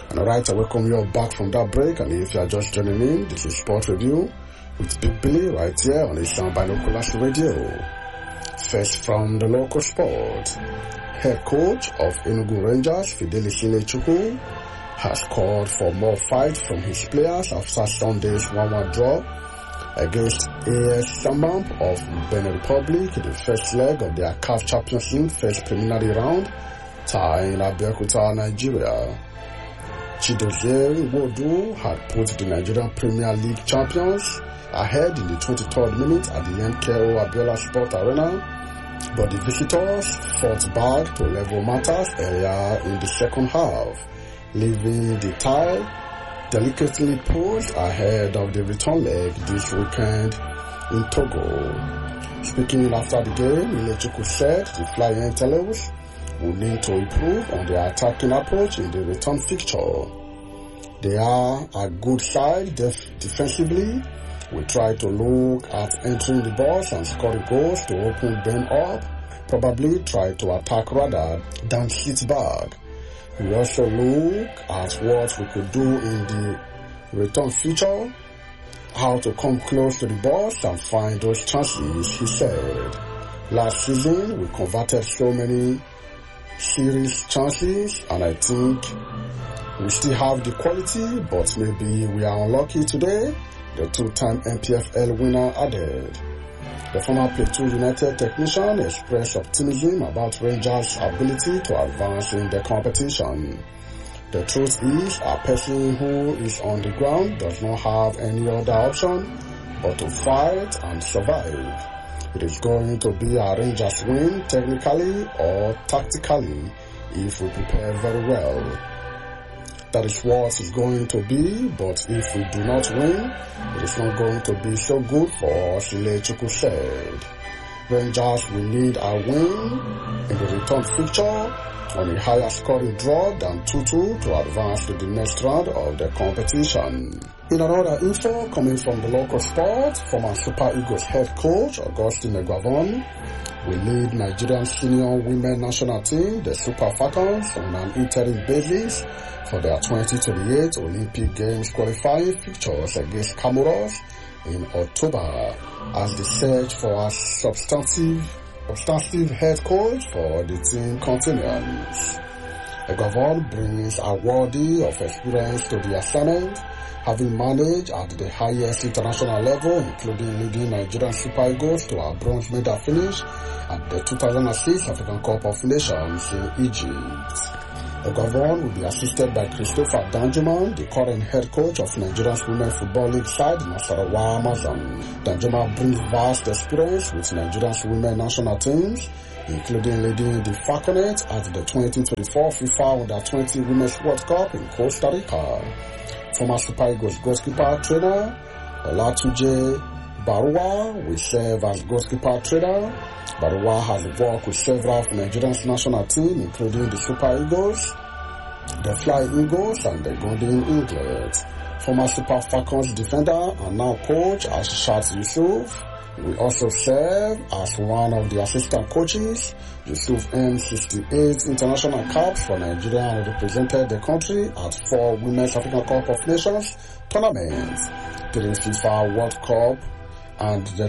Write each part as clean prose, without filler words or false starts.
And alright, I welcome you all back from that break. And if you are just joining in, this is Sport Review with Big Billy right here on Eastern Binoculars Radio. First from the local sport, head coach of Enugu Rangers, Fidelis Ilechukwu, has called for more fight from his players after Sunday's 1-1 draw against AS Sambam of Benin Republic in the first leg of their CAF Champions League first preliminary round tie in Abeokuta, Nigeria. Chidozie Wodu had put the Nigerian Premier League champions ahead in the 23rd minute at the MKO Abiola Sport Arena, but the visitors fought back to level matters earlier in the second half, leaving the tie delicately posed ahead of the return leg this weekend in Togo. Speaking after the game, Ilechukwu said the Flying Antelopes will need to improve on their attacking approach in the return fixture. They are a good side defensively. We try to look at entering the box and scoring goals to open them up, probably try to attack rather than sit back. We also look at what we could do in the return feature, how to come close to the box and find those chances, he said. Last season, we converted so many series chances, and I think we still have the quality, but maybe we are unlucky today, the two-time MPFL winner added. The former Plateau United technician expressed optimism about Rangers' ability to advance in the competition. The truth is, a person who is on the ground does not have any other option but to fight and survive. It is going to be a Rangers win technically or tactically if we prepare very well. That is what it's going to be, but if we do not win, it is not going to be so good for us, Ilechukwu said. Rangers will need a win in the return fixture on a higher scoring draw than 2-2 to advance to the next round of the competition. In another info coming from the local sport, former Super Eagles head coach Augustine Eguavoen will lead Nigerian senior women national team, the Super Falcons, on an interim basis for their 2028 Olympic Games qualifying fixtures against Comoros in October as they search for a substantive head coach for the team continues. Eguavoen brings a worthy of experience to the assignment, having managed at the highest international level, including leading Nigerian Super Eagles to a bronze medal finish at the 2006 African Cup of Nations in Egypt. Eguavoen will be assisted by Christopher Danjuma, the current head coach of Nigeria's Women Football League side, Nasarawa Amazon. Danjuma brings vast experience with Nigeria's women national teams, including leading the Falconets at the 2024 FIFA Under-20 Women's World Cup in Costa Rica. Former Super Eagles goalkeeper trainer Olatunji Baruwa will serve as goalkeeper trainer. Baruwa has worked with several of Nigeria's national team, including the Super Eagles, the Flying Eagles, and the Golden Eagles. Former Super Falcons defender and now coach Ashat Yusuf will also serve as one of the assistant coaches. Yusuf earned 68 international caps for Nigeria and represented the country at 4 Women's African Cup of Nations tournaments, 3 FIFA World Cup, and the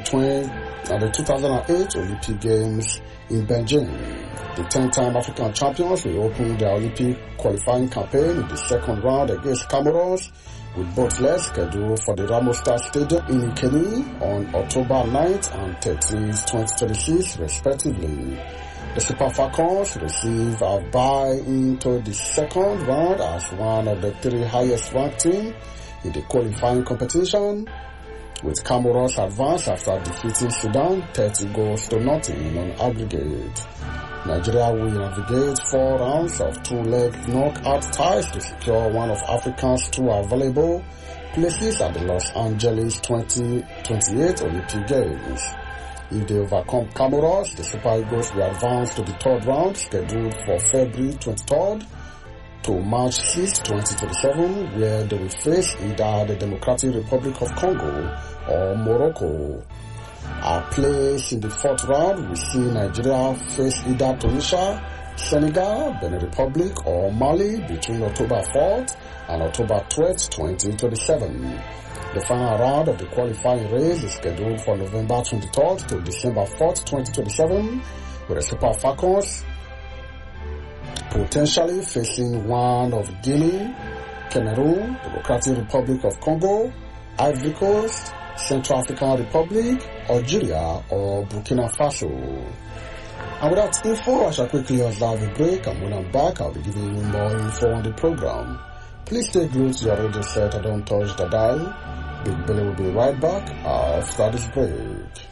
2008 Olympic Games in Beijing. The 10-time African champions will open their Olympic qualifying campaign in the second round against Comoros, with both legs scheduled for the Ramos Star Stadium in Ikeni on October 9th and 13th, 2026, respectively. The Super Falcons receive a bye into the second round as one of the 3 highest ranked teams in the qualifying competition, with Comoros advance after defeating Sudan 30-0 on aggregate. Nigeria will navigate 4 rounds of 2-leg knockout ties to secure one of Africa's 2 available places at the Los Angeles 2028 Olympic Games. If they overcome Comoros, the Super Eagles will advance to the 3rd round, scheduled for February 23rd to March 6, 2027, where they will face either the Democratic Republic of Congo or Morocco. Our place in the 4th round will see Nigeria face either Tunisia, Senegal, Benin Republic, or Mali between October 4th and October 12th, 2027. The final round of the qualifying race is scheduled for November 23rd to December 4th, 2027, with the Super Falcons potentially facing one of Guinea, Cameroon, Democratic Republic of Congo, Ivory Coast, Central African Republic, Algeria, or Burkina Faso. And with that info, I shall quickly observe a break, and when I'm back, I'll be giving you more info on the program. Please stay glued to your radio set and don't touch the dial. Big Billy will be right back after this break.